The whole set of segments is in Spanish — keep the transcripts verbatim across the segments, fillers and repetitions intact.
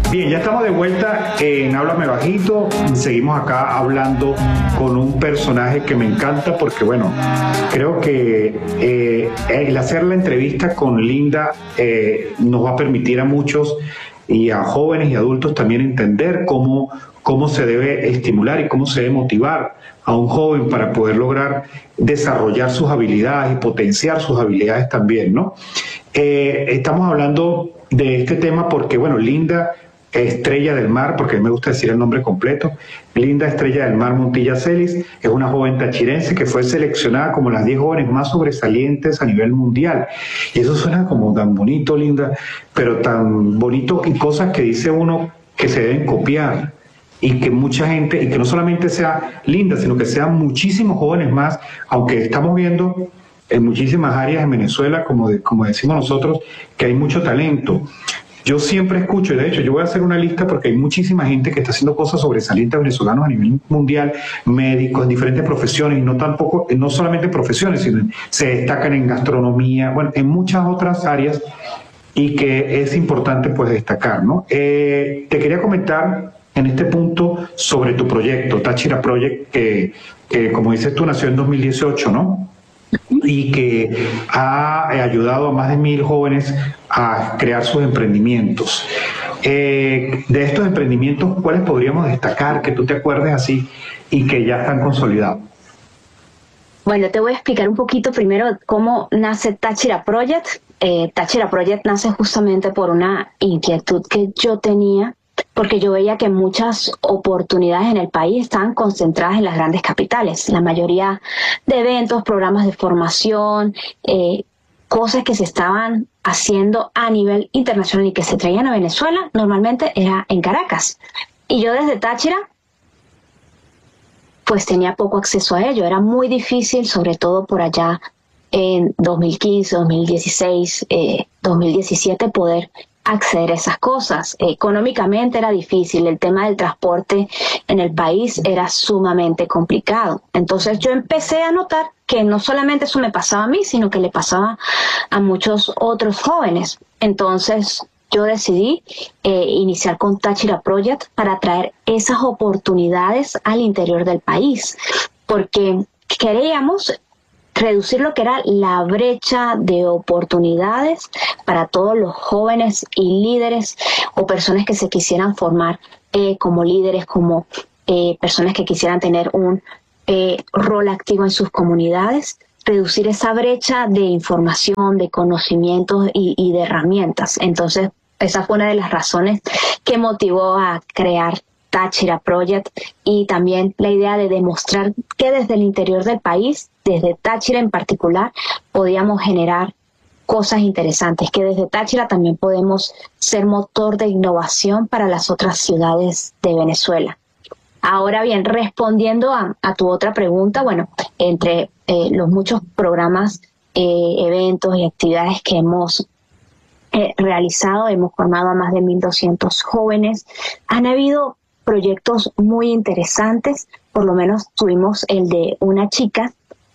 Bien, ya estamos de vuelta en Háblame Bajito. Seguimos acá hablando con un personaje que me encanta porque, bueno, creo que eh, el hacer la entrevista con Linda eh, nos va a permitir a muchos y a jóvenes y adultos también entender cómo, cómo se debe estimular y cómo se debe motivar a un joven para poder lograr desarrollar sus habilidades y potenciar sus habilidades también, ¿no? Eh, estamos hablando de este tema porque, bueno, Linda Estrella del Mar, porque a mí me gusta decir el nombre completo, Linda Estrella del Mar Montilla Celis, es una joven tachirense que fue seleccionada como las diez jóvenes más sobresalientes a nivel mundial. Y eso suena como tan bonito, Linda, pero tan bonito y cosas que dice uno que se deben copiar. Y que mucha gente, y que no solamente sea Linda, sino que sean muchísimos jóvenes más, aunque estamos viendo en muchísimas áreas en Venezuela, como, de, como decimos nosotros, que hay mucho talento. Yo siempre escucho, y de hecho yo voy a hacer una lista porque hay muchísima gente que está haciendo cosas sobresalientes venezolanos a nivel mundial, médicos, en diferentes profesiones, y no tampoco, no solamente profesiones, sino se destacan en gastronomía, bueno, en muchas otras áreas, y que es importante pues destacar, ¿no? Eh, te quería comentar en este punto sobre tu proyecto, Táchira Project, que, que como dices tú nació en dos mil dieciocho, ¿no? Y que ha ayudado a más de mil jóvenes a crear sus emprendimientos. Eh, de estos emprendimientos, ¿cuáles podríamos destacar que tú te acuerdes así y que ya están consolidados? Bueno, te voy a explicar un poquito primero cómo nace Táchira Project. Eh, Táchira Project nace justamente por una inquietud que yo tenía, porque yo veía que muchas oportunidades en el país estaban concentradas en las grandes capitales. La mayoría de eventos, programas de formación, eh, cosas que se estaban haciendo a nivel internacional y que se traían a Venezuela, normalmente era en Caracas. Y yo desde Táchira, pues tenía poco acceso a ello. Era muy difícil, sobre todo por allá en dos mil quince, dos mil dieciséis, eh, dos mil diecisiete, poder acceder a esas cosas. Económicamente era difícil, el tema del transporte en el país era sumamente complicado. Entonces yo empecé a notar que no solamente eso me pasaba a mí, sino que le pasaba a muchos otros jóvenes. Entonces yo decidí eh, iniciar con Táchira Project para traer esas oportunidades al interior del país, porque queríamos reducir lo que era la brecha de oportunidades para todos los jóvenes y líderes o personas que se quisieran formar eh, como líderes, como eh, personas que quisieran tener un eh, rol activo en sus comunidades, reducir esa brecha de información, de conocimientos y, y de herramientas. Entonces, esa fue una de las razones que motivó a crear Táchira Project, y también la idea de demostrar que desde el interior del país, desde Táchira en particular, podíamos generar cosas interesantes, que desde Táchira también podemos ser motor de innovación para las otras ciudades de Venezuela. Ahora bien, respondiendo a, a tu otra pregunta, bueno, entre eh, los muchos programas, eh, eventos y actividades que hemos eh, realizado, hemos formado a más de mil doscientos jóvenes, han habido proyectos muy interesantes. Por lo menos tuvimos el de una chica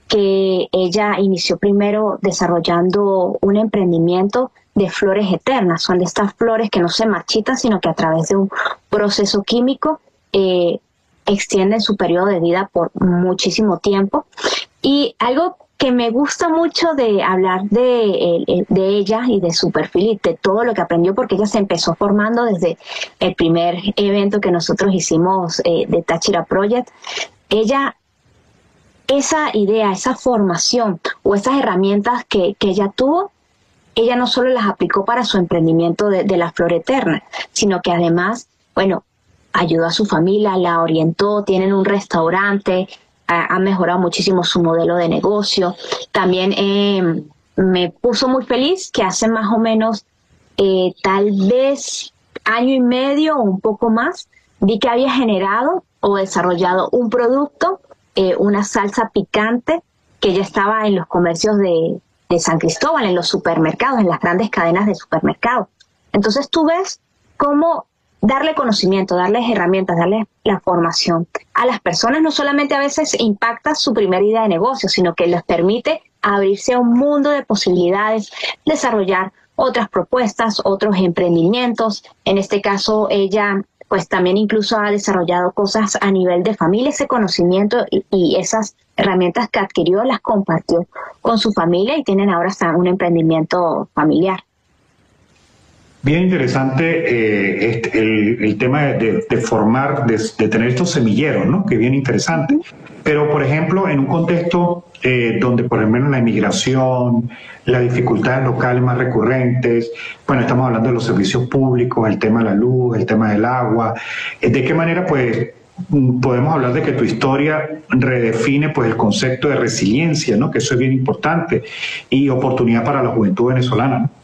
que ella inició primero desarrollando un emprendimiento de flores eternas. Son de estas flores que no se marchitan, sino que a través de un proceso químico eh, extienden su periodo de vida por muchísimo tiempo. Y algo que me gusta mucho de hablar de, de ella y de su perfil y de todo lo que aprendió, porque ella se empezó formando desde el primer evento que nosotros hicimos eh, de Táchira Project. Ella, esa idea, esa formación o esas herramientas que, que ella tuvo, ella no solo las aplicó para su emprendimiento de, de la flor eterna, sino que además, bueno, ayudó a su familia, la orientó, tienen un restaurante, ha mejorado muchísimo su modelo de negocio. También eh, me puso muy feliz que hace más o menos eh, tal vez año y medio o un poco más, vi que había generado o desarrollado un producto, eh, una salsa picante que ya estaba en los comercios de, de San Cristóbal, en los supermercados, en las grandes cadenas de supermercados. Entonces tú ves cómo darle conocimiento, darles herramientas, darles la formación a las personas, no solamente a veces impacta su primera idea de negocio, sino que les permite abrirse a un mundo de posibilidades, desarrollar otras propuestas, otros emprendimientos. En este caso, ella pues también incluso ha desarrollado cosas a nivel de familia. Ese conocimiento y, y esas herramientas que adquirió las compartió con su familia y tienen ahora hasta un emprendimiento familiar. Bien interesante eh, este, el, el tema de, de formar, de, de tener estos semilleros, ¿no? Que bien interesante. Pero, por ejemplo, en un contexto eh, donde, por ejemplo, la inmigración, las dificultades locales más recurrentes, bueno, estamos hablando de los servicios públicos, el tema de la luz, el tema del agua, eh, ¿de qué manera, pues, podemos hablar de que tu historia redefine, pues, el concepto de resiliencia, ¿no? Que eso es bien importante, y oportunidad para la juventud venezolana, ¿no?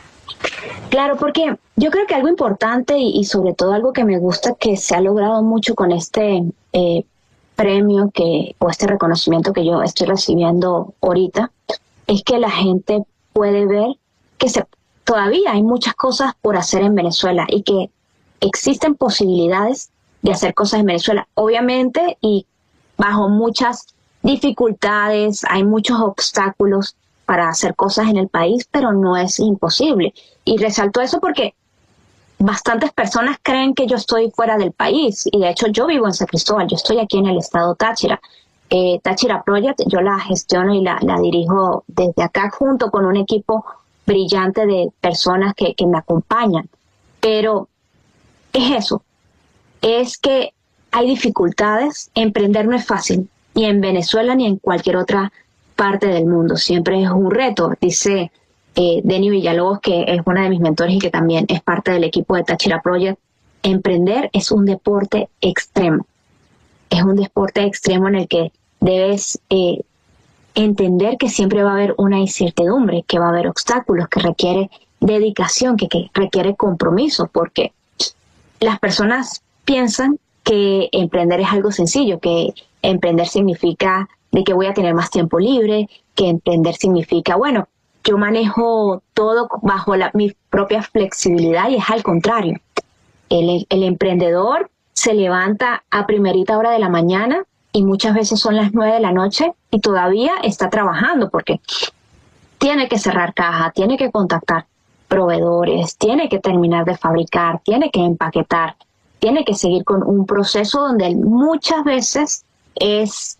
Claro, porque yo creo que algo importante y, y sobre todo algo que me gusta que se ha logrado mucho con este eh, premio que o este reconocimiento que yo estoy recibiendo ahorita es que la gente puede ver que se, todavía hay muchas cosas por hacer en Venezuela y que existen posibilidades de hacer cosas en Venezuela, obviamente, y bajo muchas dificultades, hay muchos obstáculos para hacer cosas en el país, pero no es imposible. Y resalto eso porque bastantes personas creen que yo estoy fuera del país, y de hecho yo vivo en San Cristóbal, yo estoy aquí en el estado Táchira. Eh, Táchira Project, yo la gestiono y la, la dirijo desde acá junto con un equipo brillante de personas que, que me acompañan. Pero es eso, es que hay dificultades, emprender no es fácil, ni en Venezuela ni en cualquier otra parte del mundo, siempre es un reto. Dice eh, Denny Villalobos, que es una de mis mentores y que también es parte del equipo de Táchira Project, emprender es un deporte extremo, es un deporte extremo en el que debes eh, entender que siempre va a haber una incertidumbre, que va a haber obstáculos, que requiere dedicación, que, que requiere compromiso, porque las personas piensan que emprender es algo sencillo, que emprender significa de que voy a tener más tiempo libre, que emprender significa, bueno, yo manejo todo bajo la, mi propia flexibilidad, y es al contrario. El, el emprendedor se levanta a primerita hora de la mañana y muchas veces son las nueve de la noche y todavía está trabajando porque tiene que cerrar caja, tiene que contactar proveedores, tiene que terminar de fabricar, tiene que empaquetar, tiene que seguir con un proceso donde muchas veces es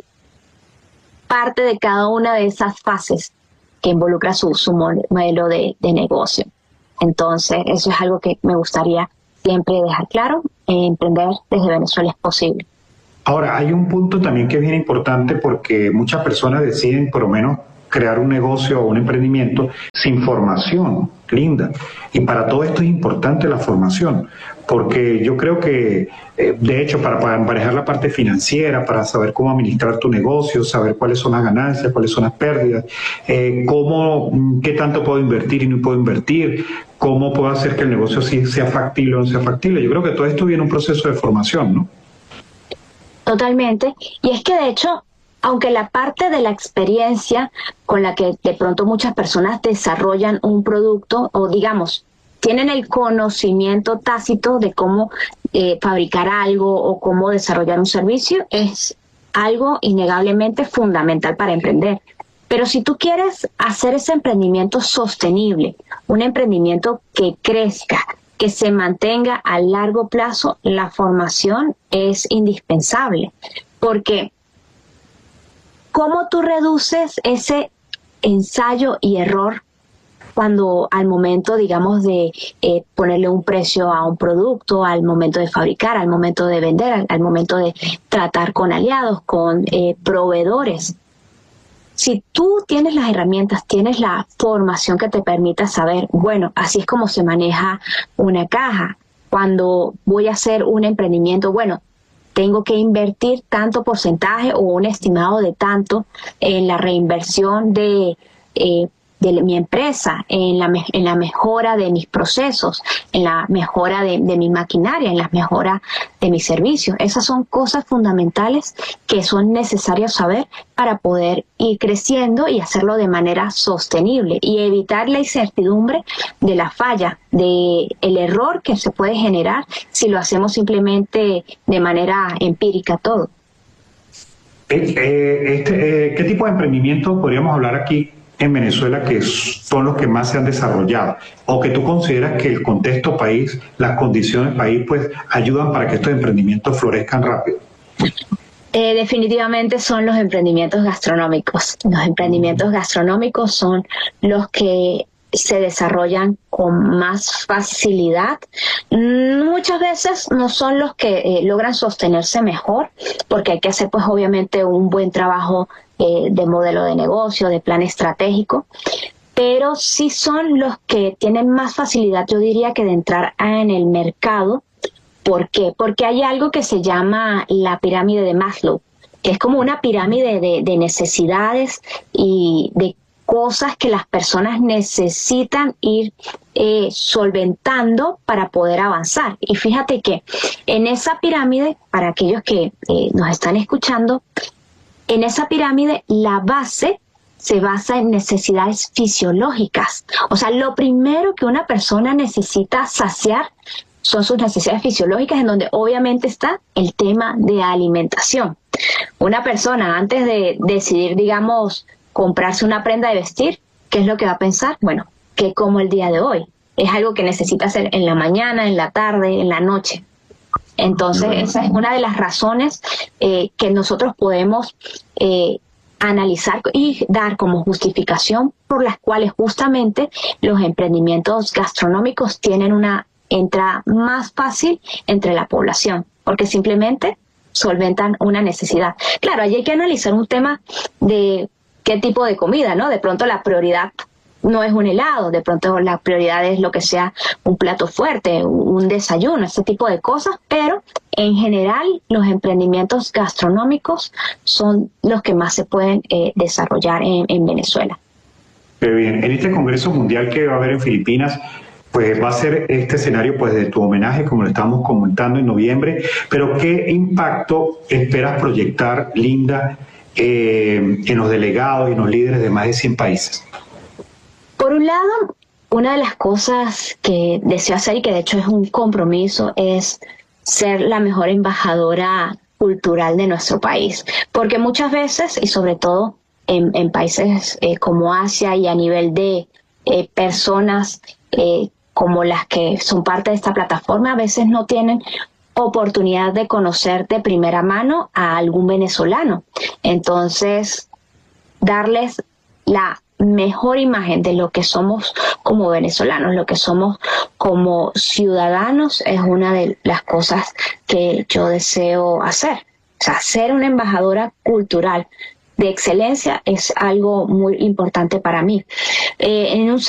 parte de cada una de esas fases que involucra su, su modelo de, de negocio. Entonces, eso es algo que me gustaría siempre dejar claro. Eh, emprender desde Venezuela es posible. Ahora, hay un punto también que es bien importante porque muchas personas deciden por lo menos crear un negocio o un emprendimiento sin formación, Linda. Y para todo esto es importante la formación, porque yo creo que, eh, de hecho, para, para manejar la parte financiera, para saber cómo administrar tu negocio, saber cuáles son las ganancias, cuáles son las pérdidas, eh, cómo, qué tanto puedo invertir y no puedo invertir, cómo puedo hacer que el negocio sí sea factible o no sea factible. Yo creo que todo esto viene un proceso de formación, ¿no? Totalmente. Y es que, de hecho, aunque la parte de la experiencia con la que de pronto muchas personas desarrollan un producto, o digamos, tienen el conocimiento tácito de cómo eh, fabricar algo o cómo desarrollar un servicio, es algo innegablemente fundamental para emprender. Pero si tú quieres hacer ese emprendimiento sostenible, un emprendimiento que crezca, que se mantenga a largo plazo, la formación es indispensable. Porque ¿cómo tú reduces ese ensayo y error cuando al momento, digamos, de eh, ponerle un precio a un producto, al momento de fabricar, al momento de vender, al, al momento de tratar con aliados, con eh, proveedores? Si tú tienes las herramientas, tienes la formación que te permita saber, bueno, así es como se maneja una caja. Cuando voy a hacer un emprendimiento, bueno, tengo que invertir tanto porcentaje o un estimado de tanto en la reinversión de, eh, de mi empresa, en la, me en la mejora de mis procesos, en la mejora de, de mi maquinaria, en la mejora de mis servicios. Esas son cosas fundamentales que son necesarias saber para poder ir creciendo y hacerlo de manera sostenible y evitar la incertidumbre de la falla, de el error que se puede generar si lo hacemos simplemente de manera empírica todo. Eh, eh, este, eh, ¿Qué tipo de emprendimiento podríamos hablar aquí en Venezuela que son los que más se han desarrollado? ¿O que tú consideras que el contexto país, las condiciones país, pues ayudan para que estos emprendimientos florezcan rápido? Eh, definitivamente son los emprendimientos gastronómicos. Los emprendimientos gastronómicos son los que se desarrollan con más facilidad. Muchas veces no son los que eh, logran sostenerse mejor, porque hay que hacer pues obviamente un buen trabajo eh, de modelo de negocio, de plan estratégico, pero sí son los que tienen más facilidad, yo diría, que de entrar en el mercado. ¿Por qué? Porque hay algo que se llama la pirámide de Maslow, que es como una pirámide de, de necesidades y de cosas que las personas necesitan ir eh, solventando para poder avanzar. Y fíjate que en esa pirámide, para aquellos que eh, nos están escuchando, en esa pirámide la base se basa en necesidades fisiológicas. O sea, lo primero que una persona necesita saciar son sus necesidades fisiológicas, en donde obviamente está el tema de alimentación. Una persona, antes de decidir, digamos, comprarse una prenda de vestir, ¿qué es lo que va a pensar? Bueno, ¿qué como el día de hoy? Es algo que necesita hacer en la mañana, en la tarde, en la noche. Entonces, esa es una de las razones eh, que nosotros podemos eh, analizar y dar como justificación por las cuales justamente los emprendimientos gastronómicos tienen una entrada más fácil entre la población, porque simplemente solventan una necesidad. Claro, allí hay que analizar un tema de qué tipo de comida, ¿no? De pronto la prioridad no es un helado, de pronto la prioridad es lo que sea un plato fuerte, un desayuno, ese tipo de cosas, pero en general los emprendimientos gastronómicos son los que más se pueden eh, desarrollar en, en Venezuela. Qué bien. En este Congreso Mundial que va a haber en Filipinas, pues va a ser este escenario pues de tu homenaje, como lo estamos comentando en noviembre, pero ¿qué impacto esperas proyectar, Linda, eh, en los delegados y en los líderes de más de cien países? Por un lado, una de las cosas que deseo hacer y que de hecho es un compromiso es ser la mejor embajadora cultural de nuestro país, porque muchas veces, y sobre todo en, en países eh, como Asia y a nivel de eh, personas eh, como las que son parte de esta plataforma, a veces no tienen oportunidad de conocer de primera mano a algún venezolano. Entonces, darles la mejor imagen de lo que somos como venezolanos, lo que somos como ciudadanos, es una de las cosas que yo deseo hacer. O sea, ser una embajadora cultural de excelencia es algo muy importante para mí. Eh, en un